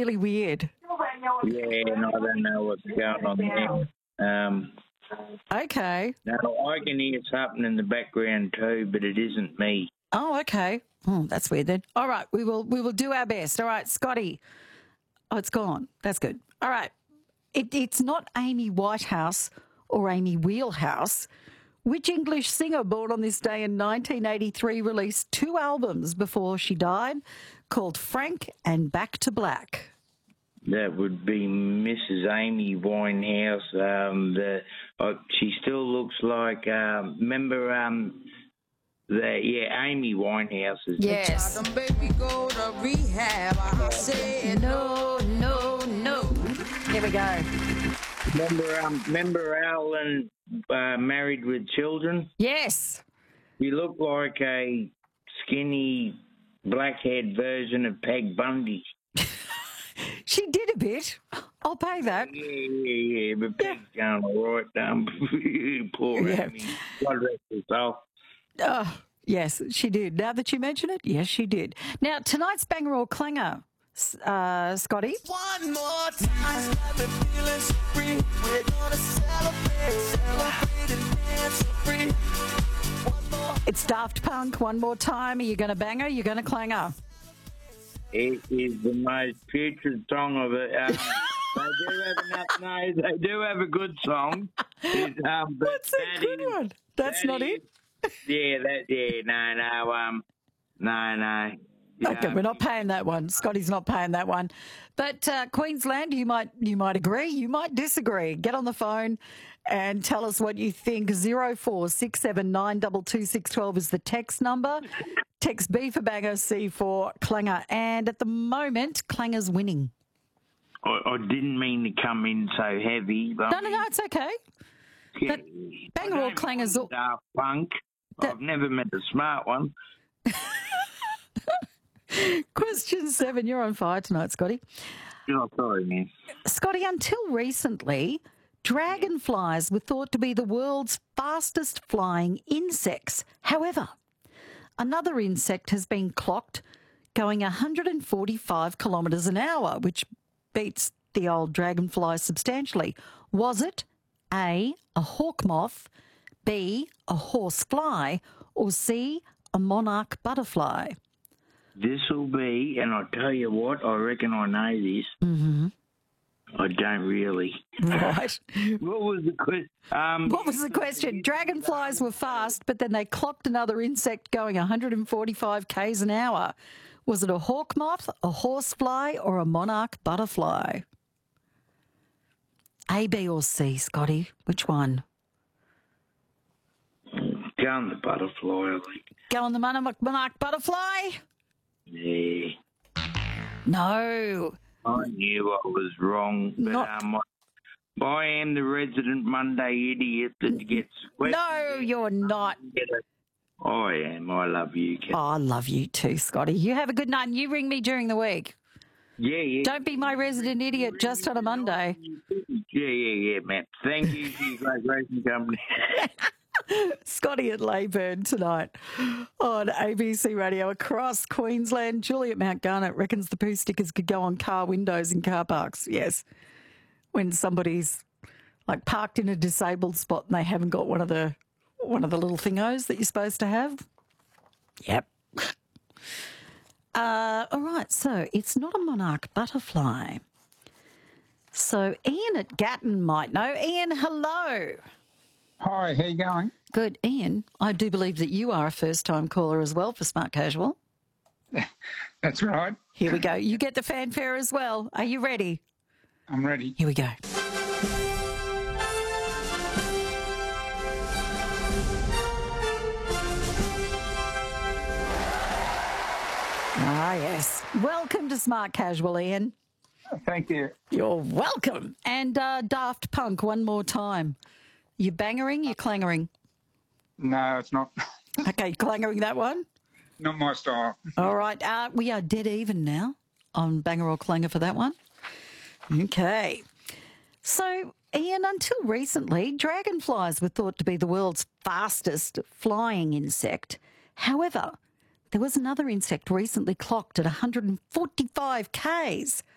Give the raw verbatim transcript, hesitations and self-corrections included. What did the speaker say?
really weird. Yeah, and I don't know what's going on there. Um, Okay. now, I can hear something in the background too, but it isn't me. Oh, okay. Oh, that's weird then. All right, we will we will do our best. All right, Scotty. Oh, it's gone. That's good. All right. It, it's not Amy Whitehouse or Amy Wheelhouse. Which English singer born on this day in nineteen eighty-three released two albums before she died called Frank and Back to Black? That would be Missus Amy Winehouse. Um, the uh, she still looks like. Um, remember, um, the yeah, Amy Winehouse is. Yes. Baby, go to rehab. I said No, no, no. Here we go. Remember, um, remember Alan uh, Married with Children? Yes. He looked like a skinny, blackhead version of Peg Bundy. She did a bit. I'll pay that. Yeah, yeah, yeah, but Peg's going all right. Um, poor Yeah. Amy. God rest her soul. Oh, yes, she did. Now that you mention it, yes, she did. Now, tonight's banger or clanger, uh, Scotty? one more time. I've been feeling so free. We're gonna celebrate, celebrate and dance so free. One more. It's Daft Punk. One more time. Are you going to banger? Are you going to clanger? It is the most putrid song of it. Um, they do have enough. No, they do have a good song. It's, um, but What's a that good is- one? That's that not is- it. Yeah, that. Yeah, no, no. Um, no, no. Okay, Um, we're not paying that one. Scotty's not paying that one. But uh, Queensland, you might you might agree, you might disagree. Get on the phone and tell us what you think. Zero four six seven nine double two six twelve is the text number. Text B for banger, C for clanger. And at the moment, clanger's winning. I, I didn't mean to come in so heavy. But No, no, no, it's okay. Yeah, but banger or clangers all- Daft Punk. That- I've never met a smart one. Question seven, you're on fire tonight, Scotty. Oh, sorry, man. Scotty, until recently, dragonflies were thought to be the world's fastest flying insects. However, another insect has been clocked going one hundred forty-five kilometres an hour, which beats the old dragonfly substantially. Was it A, a hawk moth, B, a horsefly, or C, a monarch butterfly? This will be, and I'll tell you what, I reckon I know this. Mm-hmm. I don't really. Right. What was the question? Um, What was the question? Dragonflies were fast, but then they clocked another insect going one hundred forty-five k's an hour. Was it a hawk moth, a horsefly, or a monarch butterfly? A, B, or C, Scotty? Which one? Go on the butterfly, I think. Go on the monarch, monarch butterfly? Yeah. No. I knew I was wrong, but Not- um, I, I am the resident Monday idiot that gets questions. No, you're not. I am. I love you, Kat. Oh, I love you too, Scotty. You have a good night and you ring me during the week. Yeah, yeah. Don't be my resident idiot just on a Monday. Yeah, yeah, yeah, man. Thank you to your great racing company. Scotty at Leyburn tonight on A B C Radio across Queensland. Julie at Mount Garnet reckons the poo stickers could go on car windows in car parks. Yes. When somebody's like parked in a disabled spot and they haven't got one of the one of the little thingos that you're supposed to have. Yep. Uh, all right, so it's not a monarch butterfly. So Ian at Gatton might know. Ian, hello. Hi, how you going? Good. Ian, I do believe that you are a first-time caller as well for Smart Casual. That's right. Here we go. You get the fanfare as well. Are you ready? I'm ready. Here we go. Ah, yes. Welcome to Smart Casual, Ian. Thank you. You're welcome. And uh, Daft Punk, one more time. You bangering, you clangering? No, it's not. Okay, clangering that one? Not my style. All right. Uh, we are dead even now on banger or clanger for that one. Okay. So, Ian, until recently, dragonflies were thought to be the world's fastest flying insect. However, there was another insect recently clocked at one hundred forty-five k's.